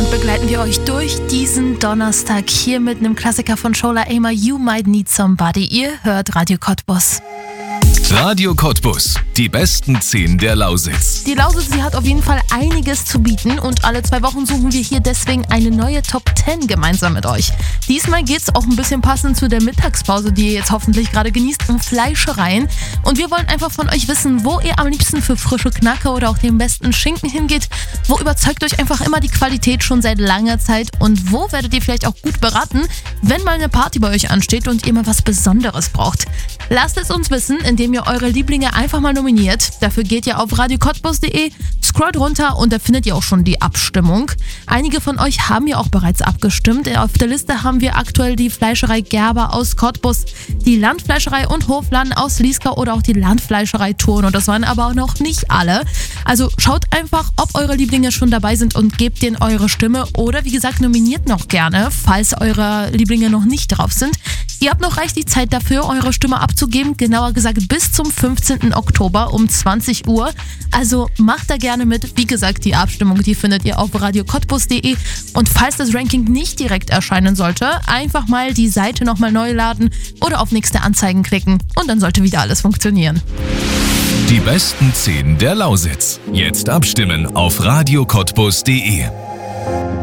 und begleiten wir euch durch diesen Donnerstag hier mit einem Klassiker von Shola Amer, You Might Need Somebody. Ihr hört Radio Cottbus. Radio Cottbus, die besten 10 der Lausitz. Die Lausitz, die hat auf jeden Fall einiges zu bieten und alle 2 Wochen suchen wir hier deswegen eine neue Top 10 gemeinsam mit euch. Diesmal geht's auch ein bisschen passend zu der Mittagspause, die ihr jetzt hoffentlich gerade genießt, um Fleischereien. Und wir wollen einfach von euch wissen, wo ihr am liebsten für frische Knacke oder auch den besten Schinken hingeht. Wo überzeugt euch einfach immer die Qualität schon seit langer Zeit und wo werdet ihr vielleicht auch gut beraten, wenn mal eine Party bei euch ansteht und ihr mal was Besonderes braucht. Lasst es uns wissen, indem ihr eure Lieblinge einfach mal nominiert. Dafür geht ihr auf radiocottbus.de, scrollt runter und da findet ihr auch schon die Abstimmung. Einige von euch haben ja auch bereits abgestimmt. Auf der Liste haben wir aktuell die Fleischerei Gerber aus Cottbus, die Landfleischerei und Hofladen aus Lieska oder auch die Landfleischerei Thurn. Und das waren aber auch noch nicht alle. Also schaut einfach, ob eure Lieblinge schon dabei sind und gebt denen eure Stimme. Oder wie gesagt, nominiert noch gerne, falls eure Lieblinge noch nicht drauf sind. Ihr habt noch reichlich Zeit dafür, eure Stimme abzugeben. Genauer gesagt bis zum 15. Oktober um 20 Uhr. Also macht da gerne mit. Wie gesagt, die Abstimmung, die findet ihr auf radiocottbus.de. Und falls das Ranking nicht direkt erscheinen sollte, einfach mal die Seite nochmal neu laden oder auf nächste Anzeigen klicken. Und dann sollte wieder alles funktionieren. Die besten 10 der Lausitz. Jetzt abstimmen auf radiocottbus.de.